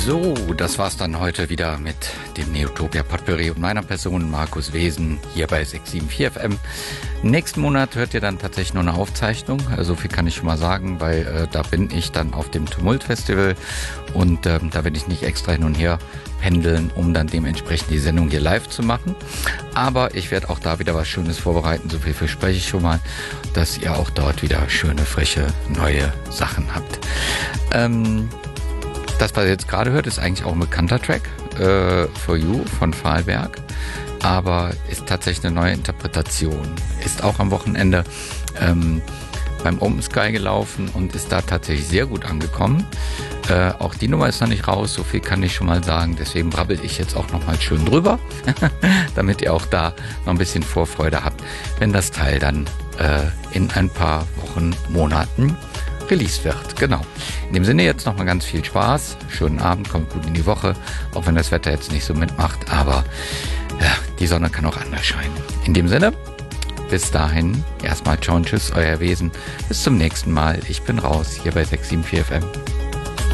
So, das war's dann heute wieder mit dem Neotopia Potpourri und meiner Person, Markus Wesen, hier bei 674 FM. Nächsten Monat hört ihr dann tatsächlich nur eine Aufzeichnung, so viel kann ich schon mal sagen, weil da bin ich dann auf dem Tumult-Festival und da werde ich nicht extra hin und her pendeln, um dann dementsprechend die Sendung hier live zu machen. Aber ich werde auch da wieder was Schönes vorbereiten, so viel verspreche ich schon mal, dass ihr auch dort wieder schöne, frische, neue Sachen habt. Das, was ihr jetzt gerade hört, ist eigentlich auch ein bekannter Track, For You von Fahlberg, aber ist tatsächlich eine neue Interpretation. Ist auch am Wochenende beim Open Sky gelaufen und ist da tatsächlich sehr gut angekommen. Auch die Nummer ist noch nicht raus, so viel kann ich schon mal sagen, deswegen brabbel ich jetzt auch noch mal schön drüber, damit ihr auch da noch ein bisschen Vorfreude habt, wenn das Teil dann in ein paar Wochen, Monaten released wird. Genau. In dem Sinne jetzt nochmal ganz viel Spaß. Schönen Abend, kommt gut in die Woche. Auch wenn das Wetter jetzt nicht so mitmacht. Aber ja, die Sonne kann auch anders scheinen. In dem Sinne, bis dahin. Erstmal ciao und tschüss, euer Wesen. Bis zum nächsten Mal. Ich bin raus hier bei 674 FM.